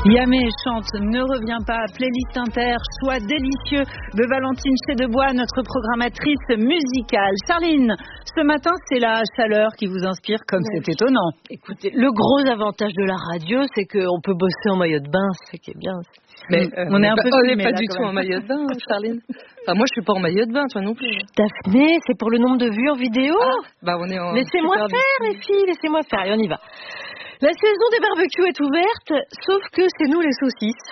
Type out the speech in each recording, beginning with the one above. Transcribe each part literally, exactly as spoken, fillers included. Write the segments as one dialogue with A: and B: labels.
A: Yamé chante Ne reviens pas, playlist inter, choix délicieux de Valentine Chédebois, notre programmatrice musicale. Charline, ce matin, c'est la chaleur qui vous inspire, comme oui. C'est étonnant.
B: Écoutez, le gros avantage de la radio, c'est qu'on peut bosser en maillot de bain, c'est qui est bien.
C: Mais euh, on est un
B: pas,
C: peu
B: on
C: n'est
B: pas
C: du tout en maillot de bain, Charline. Enfin, moi, je suis pas en maillot de bain, toi non plus.
B: Daphné, c'est pour le nombre de vues en vidéo.
C: Ah, bah on est en.
B: Laissez-moi faire, les filles, laissez-moi faire. Et on y va. La saison des barbecues est ouverte, sauf que c'est nous les saucisses.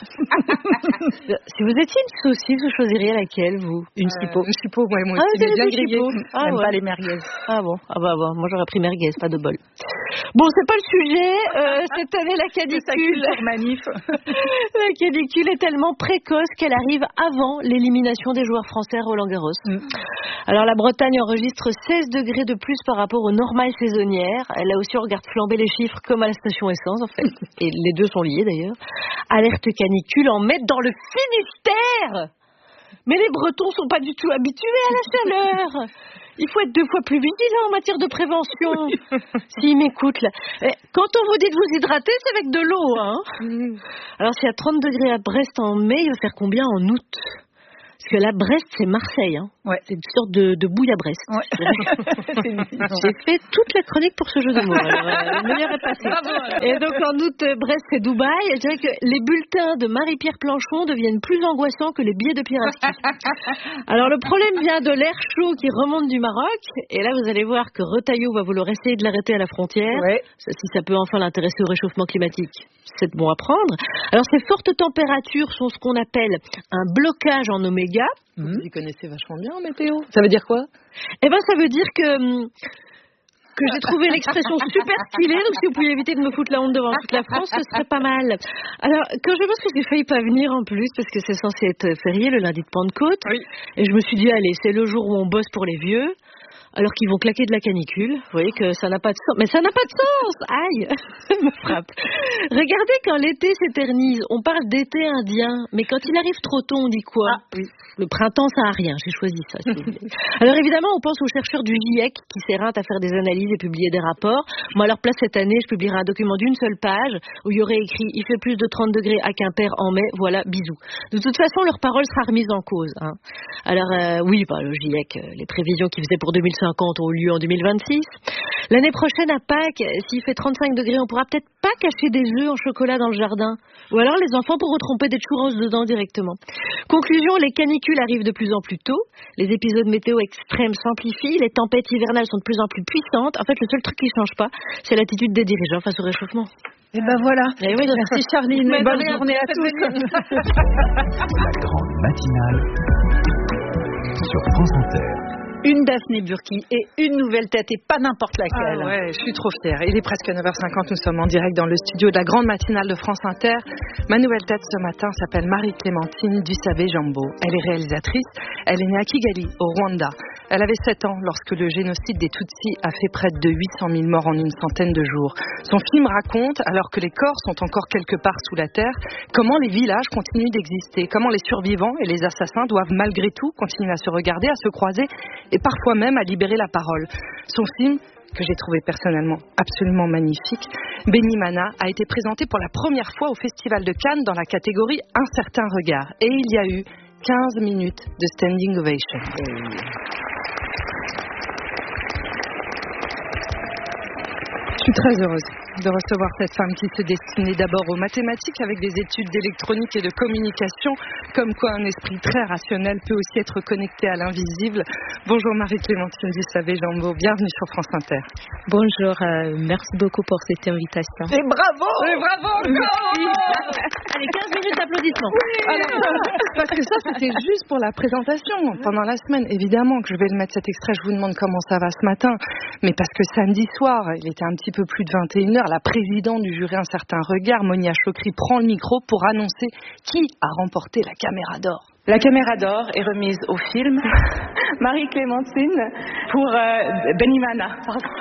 B: Si vous étiez une saucisse, vous choisiriez laquelle, vous?
C: Une chipot.
B: Euh,
C: une chipot, ouais, moi
B: aussi,
C: ah, mais bien grillée.
B: Ah,
A: J'aime
B: ouais.
A: pas les merguez.
B: Ah bon, ah bah, bah moi j'aurais pris merguez, pas de bol. Bon, c'est pas le sujet. Euh, cette année, la canicule.
A: manif.
B: La canicule est tellement précoce qu'elle arrive avant l'élimination des joueurs français à Roland-Garros. Mm. Alors la Bretagne enregistre seize degrés de plus par rapport aux normales saisonnières. Là aussi, on regarde flamber les chiffres comme à la station essence, en fait. Et les deux sont liés d'ailleurs. Alerte canicule en mettre dans le Finistère. Mais les Bretons sont pas du tout habitués à la chaleur. Il faut être deux fois plus vigilant en matière de prévention. S'ils m'écoutent, là. Quand on vous dit de vous hydrater, c'est avec de l'eau, hein. Mm. Alors, s'il y a trente degrés à Brest en mai, il va faire combien en août? Parce que là, Brest, c'est Marseille, hein.
A: Ouais.
B: C'est une sorte de, de bouille à Brest.
A: Ouais.
B: J'ai fait toute la chronique pour ce jeu de mots. Alors, euh, le meilleur est passé. Bravo, et donc, en août, Brest, c'est Dubaï. Je dirais que les bulletins de Marie-Pierre Planchon deviennent plus angoissants que les billets de Pirazzi. Alors, le problème vient de l'air chaud qui remonte du Maroc. Et là, vous allez voir que Retailleau va vouloir essayer de l'arrêter à la frontière.
A: Ouais.
B: Ça, si ça peut enfin l'intéresser au réchauffement climatique, c'est bon à prendre. Alors, ces fortes températures sont ce qu'on appelle un blocage en oméga.
C: Vous y connaissez vachement bien en météo. Ça veut dire quoi?
B: Eh ben, ça veut dire que que j'ai trouvé l'expression super stylée. Donc, si vous pouviez éviter de me foutre la honte devant toute la France, ce serait pas mal. Alors, quand je pense que j'ai failli pas venir en plus, parce que c'est censé être férié le lundi de Pentecôte, oui. Et je me suis dit, allez, c'est le jour où on bosse pour les vieux. Alors qu'ils vont claquer de la canicule. Vous voyez que ça n'a pas de sens. Mais ça n'a pas de sens. Aïe, ça me frappe. Regardez, quand l'été s'éternise, on parle d'été indien. Mais quand il arrive trop tôt, on dit quoi? Ah, oui. Le printemps, ça n'a rien. J'ai choisi ça, si vous voulez. Alors évidemment, on pense aux chercheurs du GIEC qui s'éreintent à faire des analyses et publier des rapports. Moi, à leur place, cette année, je publierai un document d'une seule page où il y aurait écrit « Il fait plus de trente degrés à Quimper en mai. Voilà, bisous ». De toute façon, leur parole sera remise en cause. Hein. Alors euh, oui, bah, le GIEC, euh, les prévisions qu'ils faisaient pour deux mille cinquante ont lieu en deux mille vingt-six. L'année prochaine, à Pâques, s'il fait trente-cinq degrés, on pourra peut-être pas cacher des œufs en chocolat dans le jardin. Ou alors les enfants pourront tromper des churros dedans directement. Conclusion, les canicules arrivent de plus en plus tôt. Les épisodes météo extrêmes s'amplifient. Les tempêtes hivernales sont de plus en plus puissantes. En fait, le seul truc qui ne change pas, c'est l'attitude des dirigeants face au réchauffement.
A: Et ben voilà.
B: Et oui, merci Charline.
A: Bonne, Bonne journée à tous.
D: La grande matinale sur France Inter.
A: Une Daphné Burki et une nouvelle tête et pas n'importe laquelle.
C: Ah ouais, je suis trop fière. Il est presque neuf heures cinquante, nous sommes en direct dans le studio de la grande matinale de France Inter. Ma nouvelle tête ce matin s'appelle Marie-Clémentine Dusabe-Jambo. Elle est réalisatrice, elle est née à Kigali, au Rwanda. Elle avait sept ans lorsque le génocide des Tutsis a fait près de huit cent mille morts en une centaine de jours. Son film raconte, alors que les corps sont encore quelque part sous la terre, comment les villages continuent d'exister, comment les survivants et les assassins doivent malgré tout continuer à se regarder, à se croiser et parfois même à libérer la parole. Son film, que j'ai trouvé personnellement absolument magnifique, Benimana, a été présenté pour la première fois au Festival de Cannes dans la catégorie Un certain regard. Et il y a eu quinze minutes de standing ovation. Je suis très heureuse de recevoir cette femme qui se destinait d'abord aux mathématiques avec des études d'électronique et de communication, comme quoi un esprit très rationnel peut aussi être connecté à l'invisible. Bonjour Marie-Clémentine Dusabe-Jambo, bienvenue sur France Inter.
E: Bonjour, euh, merci beaucoup pour cette invitation.
A: Et bravo
C: Et bravo
B: Allez, quinze minutes d'applaudissements.
C: Oui. Alors, parce que ça, c'était juste pour la présentation. Pendant la semaine, évidemment que je vais le mettre cet extrait, je vous demande comment ça va ce matin. Mais parce que samedi soir, il était un petit peu plus de vingt et une heures, la présidente du jury Un certain regard, Monia Chokri, prend le micro pour annoncer qui a remporté la Caméra d'Or.
F: La Caméra d'Or est remise au film Marie-Clémentine pour euh, Benimana.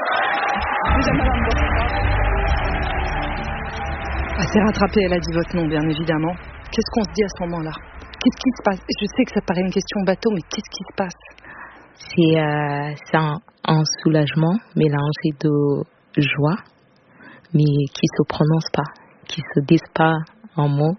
C: Elle s'est rattrapée, elle a dit votre nom, bien évidemment. Qu'est-ce qu'on se dit à ce moment-là? Qu'est-ce qui se passe? Je sais que ça paraît une question bateau, mais qu'est-ce qui se passe?
E: C'est, euh, c'est un, un soulagement mélangé de joie, mais qui se prononce pas, qui se disent pas un mot.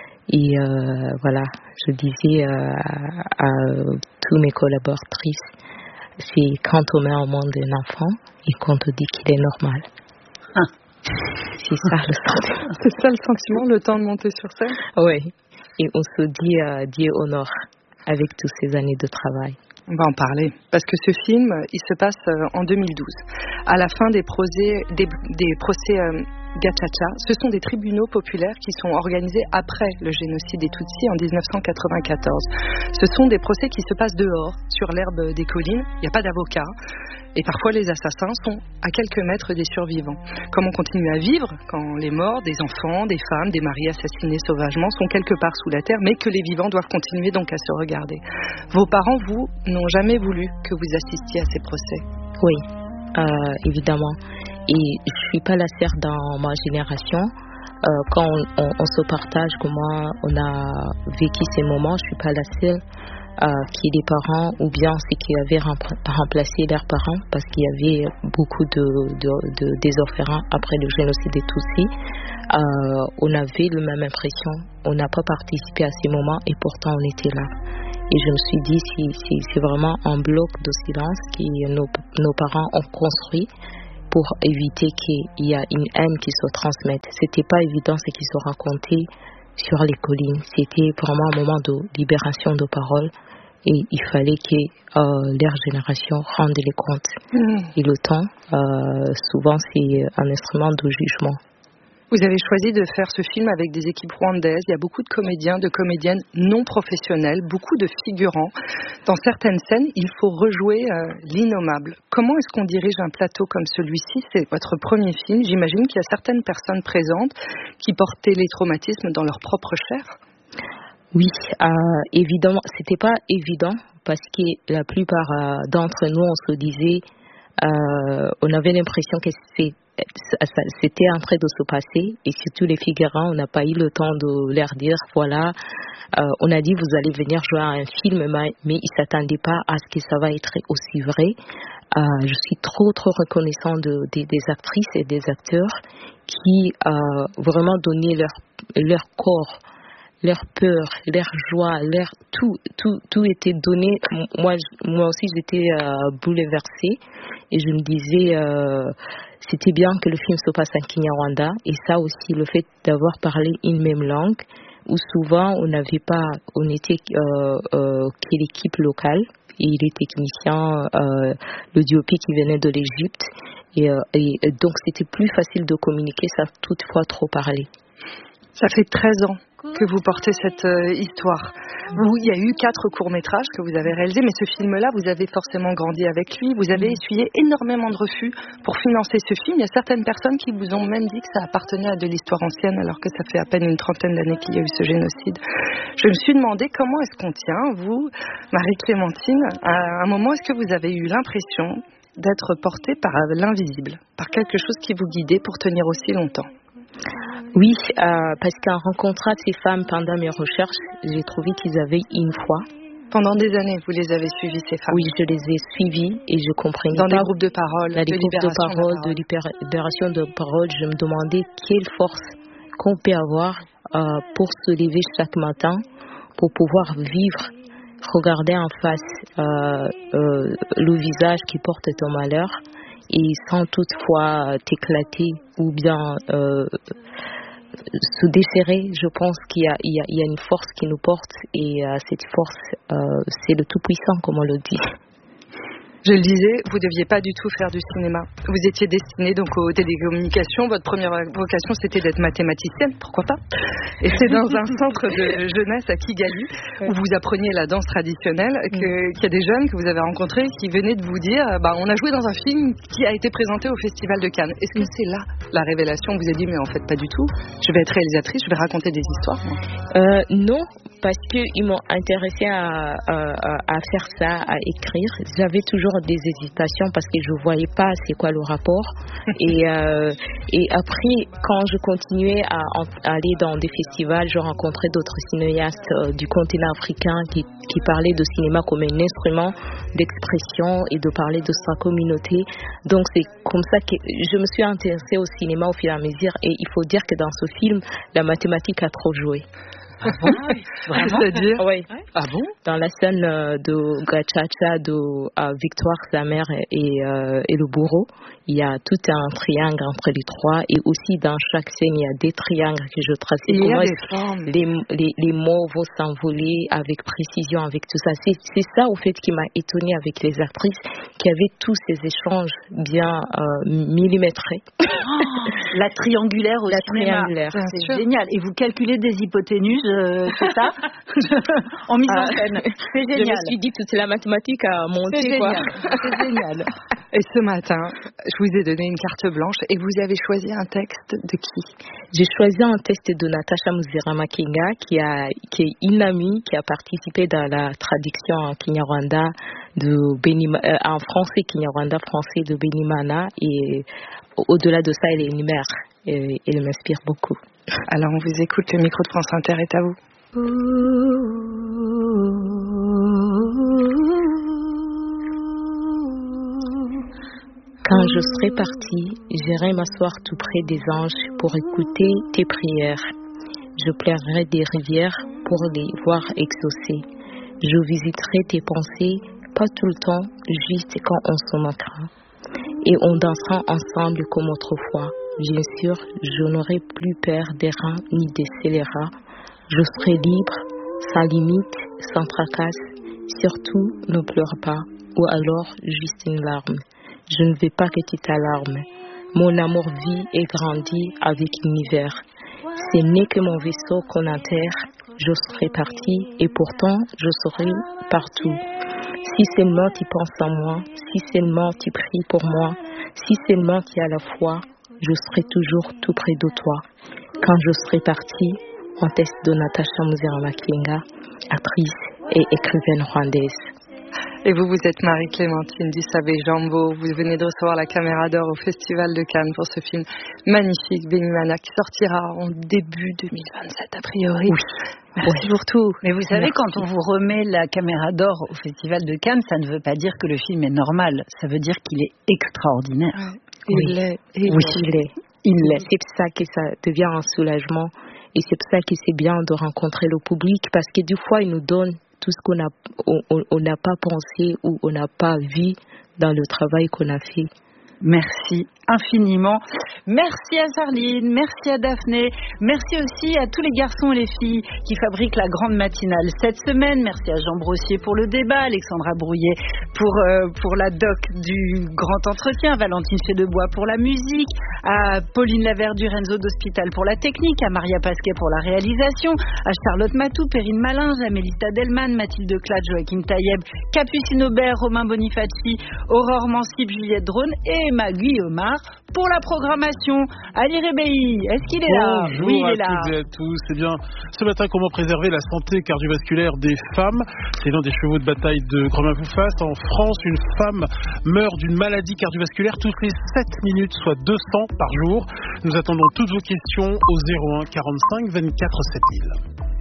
E: Et euh, voilà, je disais euh, à, à tous mes collaboratrices, c'est quand on met au monde un enfant et qu'on te dit qu'il est normal. Ah. C'est ça le sentiment.
C: C'est ça le sentiment, le temps de monter sur scène?
E: Oui, et on se dit euh, Dieu honore avec toutes ces années de travail.
C: On va en parler, parce que ce film, il se passe en deux mille douze. À la fin des procès, des, des procès euh, Gacaca, ce sont des tribunaux populaires qui sont organisés après le génocide des Tutsis en dix-neuf cent quatre-vingt-quatorze. Ce sont des procès qui se passent dehors, sur l'herbe des collines. Il n'y a pas d'avocat. Et parfois, les assassins sont à quelques mètres des survivants. Comment continuer à vivre quand les morts, des enfants, des femmes, des maris assassinés sauvagement sont quelque part sous la terre, mais que les vivants doivent continuer donc à se regarder. Vos parents, vous, n'ont jamais voulu que vous assistiez à ces procès?
E: Oui, euh, évidemment. Et je suis pas la seule dans ma génération. Euh, quand on, on, on se partage comment on a vécu ces moments, je suis pas la seule. Euh, qui est des parents ou bien ceux qui avaient remplacé leurs parents parce qu'il y avait beaucoup de, de, de, des orphelins après le génocide des Tutsis. Euh, on avait la même impression, on n'a pas participé à ces moments et pourtant on était là. Et je me suis dit, c'est, c'est, c'est vraiment un bloc de silence que nos, nos parents ont construit pour éviter qu'il y ait une haine qui se transmette. C'était pas évident ce qui se racontait sur les collines. C'était vraiment un moment de libération de parole et il fallait que euh, leur génération rende les comptes. Mmh. Et le temps, euh, souvent, c'est un instrument de jugement.
C: Vous avez choisi de faire ce film avec des équipes rwandaises. Il y a beaucoup de comédiens, de comédiennes non professionnels, beaucoup de figurants. Dans certaines scènes, il faut rejouer euh, l'innommable. Comment est-ce qu'on dirige un plateau comme celui-ci? C'est votre premier film. J'imagine qu'il y a certaines personnes présentes qui portaient les traumatismes dans leur propre chair.
E: Oui, euh, évidemment, c'était pas évident parce que la plupart euh, d'entre nous, on se disait, euh, on avait l'impression que c'est c'était en train de se passer et surtout les figurants, on n'a pas eu le temps de leur dire voilà, euh, on a dit vous allez venir jouer à un film, mais, mais ils ne s'attendaient pas à ce que ça va être aussi vrai. Euh, je suis trop trop reconnaissant de, de, des actrices et des acteurs qui euh, vraiment donnaient leur, leur corps, leur peur, leur joie, leur tout, tout, tout était donné. Moi, moi aussi, j'étais euh, bouleversée et je me disais, euh, c'était bien que le film se passe en Kinyarwanda et ça aussi, le fait d'avoir parlé une même langue, où souvent on n'avait pas, on était euh, euh, que l'équipe locale et les techniciens, euh, le D O P qui venait de l'Égypte et, euh, et donc c'était plus facile de communiquer sans toutefois trop parler.
C: Ça fait treize ans que vous portez cette euh, histoire. Vous, il y a eu quatre courts-métrages que vous avez réalisés, mais ce film-là, vous avez forcément grandi avec lui. Vous avez essuyé énormément de refus pour financer ce film. Il y a certaines personnes qui vous ont même dit que ça appartenait à de l'histoire ancienne, alors que ça fait à peine une trentaine d'années qu'il y a eu ce génocide. Je me suis demandé comment est-ce qu'on tient, vous, Marie-Clémentine, à un moment, est-ce que vous avez eu l'impression d'être portée par l'invisible, par quelque chose qui vous guidait pour tenir aussi longtemps?
E: Oui, euh, parce qu'en rencontrant ces femmes pendant mes recherches, j'ai trouvé qu'ils avaient une foi.
C: Pendant des années, vous les avez suivies, ces femmes?
E: Oui, je les ai suivies et je comprenais
C: dans
E: pas.
C: Dans des groupes de parole,
E: dans
C: de
E: des groupes de parole,
C: de,
E: de libération de parole, je me demandais quelle force qu'on peut avoir euh, pour se lever chaque matin, pour pouvoir vivre, regarder en face euh, euh, le visage qui porte ton malheur et sans toutefois t'éclater ou bien euh, se déchirer. Je pense qu'il y a, il y a, il y a une force qui nous porte et euh, cette force, euh, c'est le Tout-Puissant, comme on le dit.
C: Je le disais, vous ne deviez pas du tout faire du cinéma. Vous étiez destinée donc aux télécommunications. Votre première vocation, c'était d'être mathématicienne, pourquoi pas. Et c'est dans un centre de jeunesse à Kigali, où vous appreniez la danse traditionnelle, que, qu'il y a des jeunes que vous avez rencontrés qui venaient de vous dire bah, on a joué dans un film qui a été présenté au Festival de Cannes. Est-ce que c'est là la révélation? Vous avez dit mais en fait pas du tout. Je vais être réalisatrice, je vais raconter des histoires.
E: Euh, non, parce qu'ils m'ont intéressée à, à, à faire ça, à écrire. J'avais toujours toujours des hésitations parce que je voyais pas c'est quoi le rapport. et, euh, et après, quand je continuais à, à aller dans des festivals, je rencontrais d'autres cinéastes euh, du continent africain qui, qui parlaient de cinéma comme un instrument d'expression et de parler de sa communauté. Donc c'est comme ça que je me suis intéressée au cinéma au fur et à mesure. Et il faut dire que dans ce film, la mathématique a trop joué.
A: Ah bon? Vraiment?
C: C'est-à-dire?
E: Oui.
C: Ah bon?
E: Dans la scène de Gachacha de euh, Victoire, sa mère et, euh, et le bourreau, il y a tout un triangle entre les trois. Et aussi dans chaque scène, il y a des triangles que je traçais.
C: Il y a
E: moi,
C: des formes.
E: Les, les, les mots vont s'envoler avec précision, avec tout ça. C'est, c'est ça, au fait, qui m'a étonnée avec les actrices, qui avaient tous ces échanges bien euh, millimétrés.
A: Oh, la triangulaire au
E: La
A: cinéma.
E: triangulaire.
A: C'est
C: sûr.
A: génial. Et vous calculez des hypoténuses, euh, c'est ça? En mise en
E: Ah.
A: scène. C'est
E: Je
A: génial.
E: me suis dit, toute la mathématique a monté,
A: C'est
E: quoi.
A: génial. C'est génial.
C: Et ce matin, je vous ai donné une carte blanche et vous avez choisi un texte de qui?
E: J'ai choisi un texte de Natasha Muziramakinga, qui, a, qui est une amie qui a participé dans la traduction en Kinyarwanda de Benima, euh, en français Kinyarwanda français de Benimana, et au-delà de ça, elle est une mère et elle m'inspire beaucoup.
C: Alors on vous écoute, le micro de France Inter est à vous.
E: Quand je serai partie, j'irai m'asseoir tout près des anges pour écouter tes prières. Je pleurerai des rivières pour les voir exaucées. Je visiterai tes pensées, pas tout le temps, juste quand on se moquera. Et on dansera ensemble comme autrefois. Bien sûr, je n'aurai plus peur des reins ni des scélérats. Je serai libre, sans limite, sans tracasse. Surtout, ne pleure pas, ou alors juste une larme. Je ne veux pas que tu t'alarmes. Mon amour vit et grandit avec l'univers. Ce n'est que mon vaisseau qu'on enterre. Je serai partie et pourtant je serai partout. Si seulement tu penses à moi, si seulement tu pries pour moi, si seulement tu as la foi, je serai toujours tout près de toi. Quand je serai partie, un texte de Natasha Muziramakinga, actrice et écrivaine rwandaise.
C: Et vous, vous êtes Marie-Clémentine Dusabe-Jambo. Vous venez de recevoir la Caméra d'Or au Festival de Cannes pour ce film magnifique, Benimana, qui sortira en début deux mille vingt-sept, a priori.
A: Oui.
C: Merci pour tout.
A: Mais vous savez,
C: Merci.
A: quand on vous remet la Caméra d'Or au Festival de Cannes, ça ne veut pas dire que le film est normal. Ça veut dire qu'il est extraordinaire.
C: Ouais.
E: Oui.
C: Il l'est. Il
E: Oui,
C: l'est.
E: il l'est. Il l'est. C'est pour ça que ça devient un soulagement. Et c'est pour ça que c'est bien de rencontrer le public, parce que des fois, il nous donne tout ce qu'on a, on n'a pas pensé ou on n'a pas vu dans le travail qu'on a fait.
A: Merci infiniment. Merci à Charline, merci à Daphné, merci aussi à tous les garçons et les filles qui fabriquent la grande matinale cette semaine. Merci à Jean Brossier pour le débat, Alexandra Brouillet pour, euh, pour la doc du grand entretien, Valentine Chédebois pour la musique, à Pauline Laverdure, Renzo d'Hospital pour la technique, à Maria Pasquet pour la réalisation, à Charlotte Matou, Perrine Malinge, Amélie Stadelman, Mathilde Clade, Joachim Taïeb, Capucine Aubert, Romain Bonifaci, Aurore Mansip, Juliette Drone et Emma Guillaumard pour la programmation. Ali Rebéi, est-ce qu'il est là?
G: Bonjour
A: Oui, il
G: à
A: est là.
G: toutes et à tous. Eh bien, ce matin, comment préserver la santé cardiovasculaire des femmes? C'est l'un des chevaux de bataille de Romain Poufast. En France, une femme meurt d'une maladie cardiovasculaire toutes les sept minutes, soit deux cents par jour. Nous attendons toutes vos questions au zéro un quarante-cinq vingt-quatre sept mille.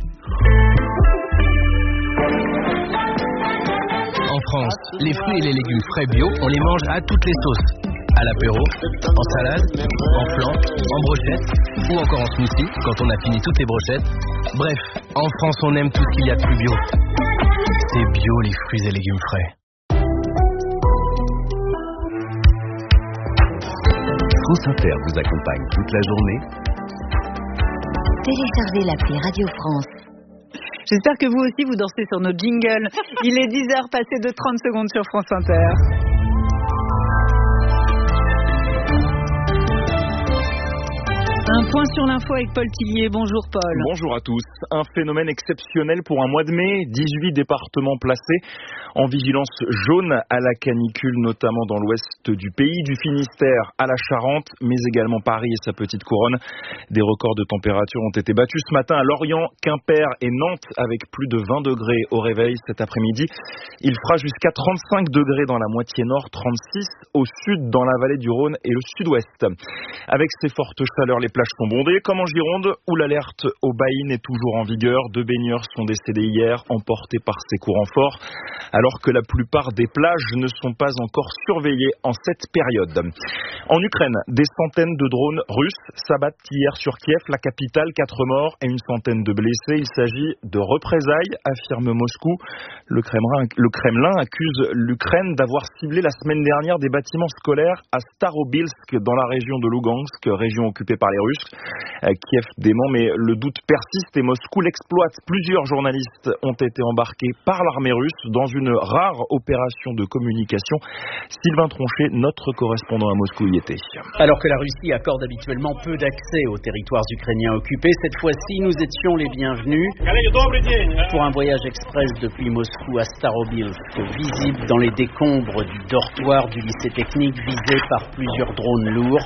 H: En France, les fruits et les légumes frais bio, on les mange à toutes les sauces. À l'apéro, en salade, en flan, en brochette ou encore en smoothie quand on a fini toutes les brochettes. Bref, en France, on aime tout ce qu'il y a de plus bio. C'est bio les fruits et légumes frais.
D: France Inter vous accompagne toute la journée.
I: Téléchargez l'appli Radio France.
A: J'espère que vous aussi vous dansez sur nos jingles. Il est dix heures passées de trente secondes sur France Inter. Un Point sur l'info avec Paul Tillier. Bonjour Paul.
J: Bonjour à tous. Un phénomène exceptionnel pour un mois de mai. dix-huit départements placés en vigilance jaune à la canicule, notamment dans l'ouest du pays, du Finistère à la Charente, mais également Paris et sa petite couronne. Des records de température ont été battus ce matin à Lorient, Quimper et Nantes avec plus de vingt degrés au réveil cet après-midi. Il fera jusqu'à trente-cinq degrés dans la moitié nord, trente-six au sud dans la vallée du Rhône et le sud-ouest. Avec ces fortes chaleurs, les plages sont bondées, comme en Gironde, où l'alerte au baïn est toujours en vigueur. Deux baigneurs sont décédés hier, emportés par ces courants forts, alors que la plupart des plages ne sont pas encore surveillées en cette période. En Ukraine, des centaines de drones russes s'abattent hier sur Kiev, la capitale, quatre morts et une centaine de blessés. Il s'agit de représailles, affirme Moscou. Le Kremlin, le Kremlin accuse l'Ukraine d'avoir ciblé la semaine dernière des bâtiments scolaires à Starobilsk, dans la région de Lugansk, région occupée par les Russes. Kiev dément, mais le doute persiste et Moscou l'exploite. Plusieurs journalistes ont été embarqués par l'armée russe dans une rare opération de communication. Sylvain Tronchet, notre correspondant à Moscou, y était.
K: Alors que la Russie accorde habituellement peu d'accès aux territoires ukrainiens occupés, cette fois-ci, nous étions les bienvenus pour un voyage express depuis Moscou à Starobilsk, visible dans les décombres du dortoir du lycée technique visé par plusieurs drones lourds.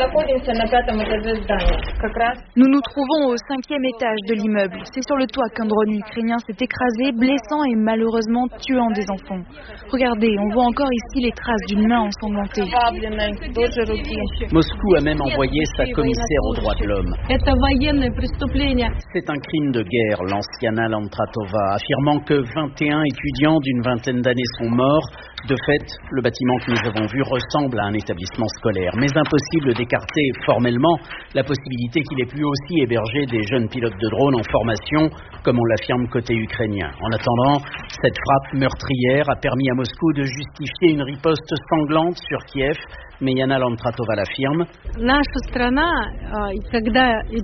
L: Nous nous trouvons au cinquième étage de l'immeuble. C'est sur le toit qu'un drone ukrainien s'est écrasé, blessant et malheureusement tuant des enfants. Regardez, on voit encore ici les traces d'une main ensanglantée.
K: Moscou a même envoyé sa commissaire aux droits de l'homme. C'est un crime de guerre, lance Yana Lantratova, affirmant que vingt et un étudiants d'une vingtaine d'années sont morts. De fait, le bâtiment que nous avons vu ressemble à un établissement scolaire, mais impossible d'écarter formellement la possibilité qu'il ait pu aussi héberger des jeunes pilotes de drones en formation, comme on l'affirme côté ukrainien. En attendant, cette frappe meurtrière a permis à Moscou de justifier une riposte sanglante sur Kiev, mais Yana Lantratova l'affirme.